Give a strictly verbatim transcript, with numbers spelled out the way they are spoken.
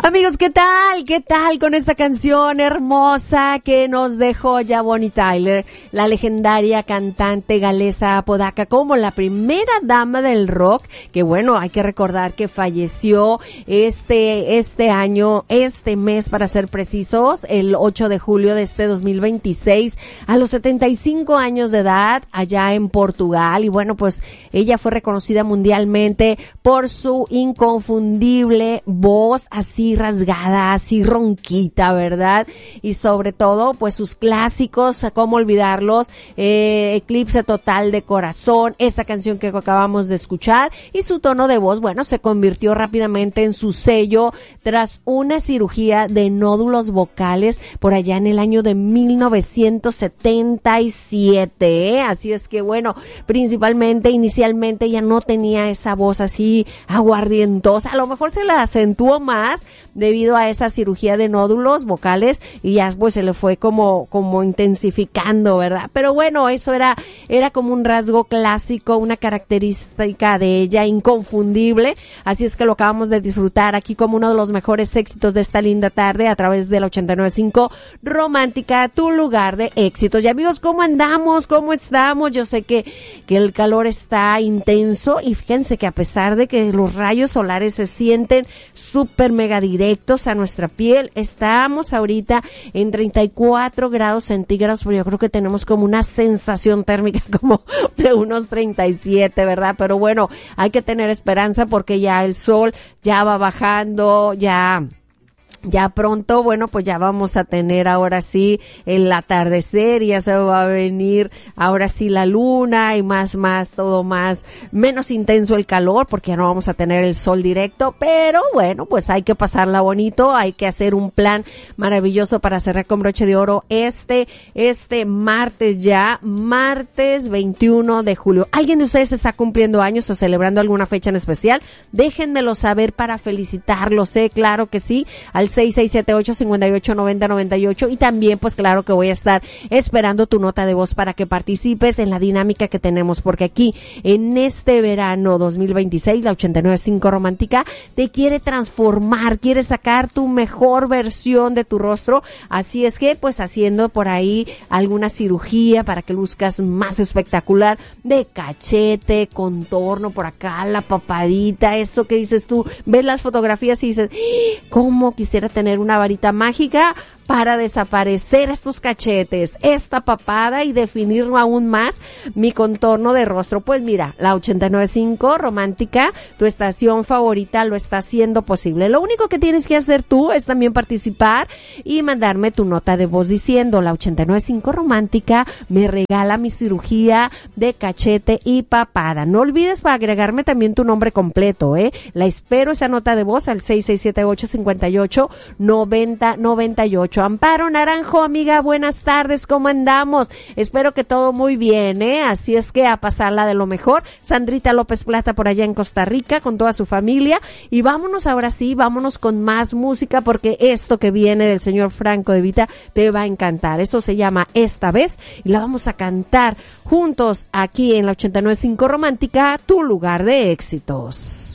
Amigos, ¿qué tal? ¿Qué tal con esta canción hermosa que nos dejó ya Bonnie Tyler, la legendaria cantante galesa apodaca como la primera dama del rock? Que bueno, hay que recordar que falleció este, este año, este mes para ser precisos, el ocho de julio de este dos mil veintiséis, a los setenta y cinco años de edad, allá en Portugal. Y bueno, pues ella fue reconocida mundialmente por su inconfundible voz, así rasgada, así ronquita, ¿verdad? Y sobre todo, pues sus clásicos, ¿cómo olvidarlos? Eh, Eclipse Total de Corazón, esta canción que acabamos de escuchar, y su tono de voz, bueno, se convirtió rápidamente en su sello tras una cirugía de nódulos vocales por allá en el año de mil novecientos setenta y siete, ¿eh? Así es que bueno, principalmente, inicialmente ella no tenía esa voz así aguardientosa, a lo mejor se la acentuó más debido a esa cirugía de nódulos vocales y ya pues se le fue como como intensificando, ¿verdad? Pero bueno, eso era era como un rasgo clásico, una característica de ella inconfundible, así es que lo acabamos de disfrutar aquí como uno de los mejores éxitos de esta linda tarde a través del ochenta y nueve punto cinco Romántica, tu lugar de éxitos. Y amigos, ¿cómo andamos? ¿Cómo estamos? Yo sé que, que el calor está intenso y fíjense que a pesar de que los rayos solares se sienten súper mega directos a nuestra piel, estamos ahorita en treinta y cuatro grados centígrados, pero yo creo que tenemos como una sensación térmica como de unos treinta y siete, ¿verdad? Pero bueno, hay que tener esperanza porque ya el sol ya va bajando, ya... Ya pronto, bueno, pues ya vamos a tener ahora sí el atardecer, ya se va a venir ahora sí la luna y más, más, todo más, menos intenso el calor porque ya no vamos a tener el sol directo, pero bueno, pues hay que pasarla bonito, hay que hacer un plan maravilloso para cerrar con broche de oro este, este martes ya, martes veintiuno de julio. ¿Alguien de ustedes está cumpliendo años o celebrando alguna fecha en especial? Déjenmelo saber para felicitarlos, ¿eh? Claro que sí, al seis seis siete ocho, cinco ocho, nueve cero nueve ocho, y también pues claro que voy a estar esperando tu nota de voz para que participes en la dinámica que tenemos, porque aquí en este verano dos mil veintiséis la ochenta y nueve punto cinco Romántica te quiere transformar, quiere sacar tu mejor versión de tu rostro, así es que pues haciendo por ahí alguna cirugía para que luzcas más espectacular, de cachete, contorno por acá, la papadita, eso que dices tú, ves las fotografías y dices, ¿cómo quisiera tener una varita mágica para desaparecer estos cachetes, esta papada y definirlo aún más mi contorno de rostro? Pues mira, la ochenta y nueve punto cinco Romántica, tu estación favorita, lo está haciendo posible. Lo único que tienes que hacer tú es también participar y mandarme tu nota de voz diciendo: la ochenta y nueve punto cinco Romántica me regala mi cirugía de cachete y papada. No olvides para agregarme también tu nombre completo, ¿eh? La espero esa nota de voz al seis seis siete ocho, cinco ocho, nueve cero nueve ocho. Amparo Naranjo, amiga, buenas tardes, ¿cómo andamos? Espero que todo muy bien, ¿eh? Así es que a pasarla de lo mejor. Sandrita López Plata por allá en Costa Rica con toda su familia. Y vámonos ahora sí, vámonos con más música porque esto que viene del señor Franco De Vita te va a encantar. Esto se llama Esta Vez y la vamos a cantar juntos aquí en la ochenta y nueve punto cinco Romántica, tu lugar de éxitos.